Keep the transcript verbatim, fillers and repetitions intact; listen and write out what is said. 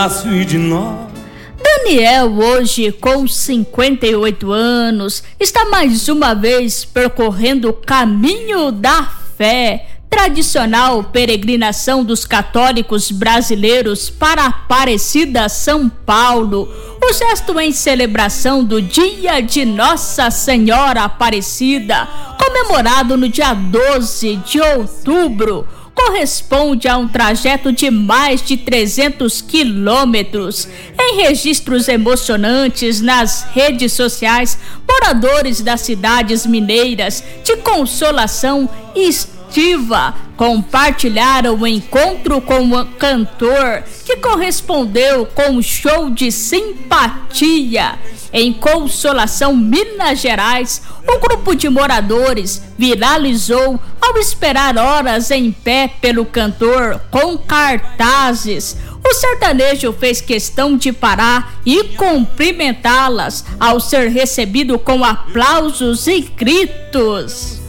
de nós. Daniel, hoje com cinquenta e oito anos, está mais uma vez percorrendo o caminho da fé, tradicional peregrinação dos católicos brasileiros para Aparecida, São Paulo. O gesto em celebração do Dia de Nossa Senhora Aparecida, comemorado no dia doze de outubro, corresponde a um trajeto de mais de trezentos quilômetros. Em registros emocionantes nas redes sociais, moradores das cidades mineiras de Consolação e Estiva compartilharam o encontro com o cantor, que correspondeu com um show de simpatia. Em Consolação, Minas Gerais, um grupo de moradores viralizou ao esperar horas em pé pelo cantor com cartazes. O sertanejo fez questão de parar e cumprimentá-las ao ser recebido com aplausos e gritos.